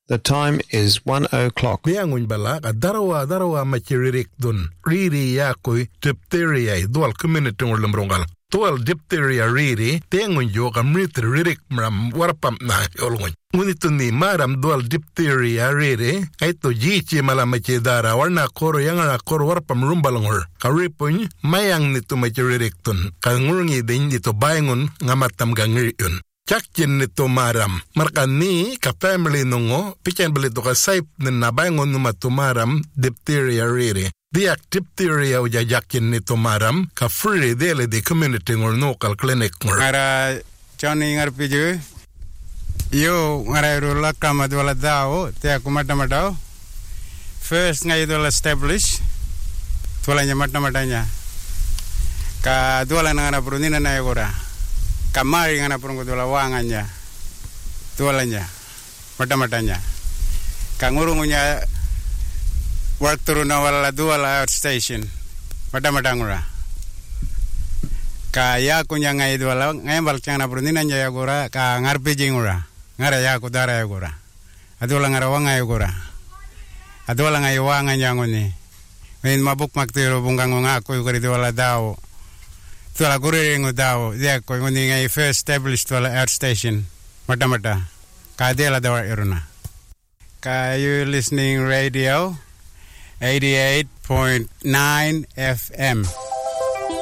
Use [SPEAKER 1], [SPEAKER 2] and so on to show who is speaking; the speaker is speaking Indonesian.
[SPEAKER 1] The time is 1:00.
[SPEAKER 2] Biangun bala darawa machiririk dun. Riri yakoi diphtheria dual community ngulumrongal. Dual diphtheria riri tengun yoga ririk mram warpam na olngun. Unito ni maram dual diphtheria riri aito jichi malamachi dara warna koro yangara koro warpam rumbalongor. Karipun mayang nito machiririk dun. Kangurungi din nito bayangun ngamatam gangiriun. Chakchen nito maram. Markan ni ka family nungo, pichen balito ka saip na nabangon numato maram, diphtheria riri. Diak diphtheria uja jakin nito maram, ka free dele di community ngor local clinic ngor.
[SPEAKER 3] Ngara Johnny ngar piju, yo ngara rula kama dwala dao, te aku mata-matao. First ngai dwala establish, dwalanya mata-matanya. Ka dwala ngara prunina na yagora. Kamari ngana purung dula wanganya tualanya mata-matanya kangurungunya work turuna wala duala outstation mata-mata ngura kaya kunya ngai duala ngai balcang na purunina nya yagora ka ngarpe jingura ngara ya kudara yagora adula ngara wanga yagora adula ngai wanganya ngoni min mabuk maktiro bungang ngaku yugari duala dao Tuala kuriringu dao, dia ko ngoni ngai first established tuala air station, mata-mata, ka dela dawa iruna. Ka you listening radio, 88.9 FM.